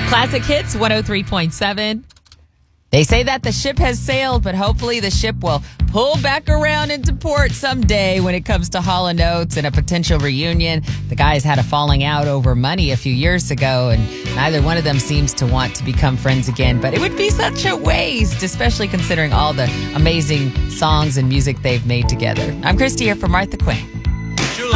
Classic Hits 103.7. They say that the ship has sailed, but hopefully the ship will pull back around into port someday when it comes to Hall & Oates and a potential reunion. The guys had a falling out over money a few years ago, and neither one of them seems to want to become friends again. But it would be such a waste, especially considering all the amazing songs and music they've made together. I'm Christy here for Martha Quinn.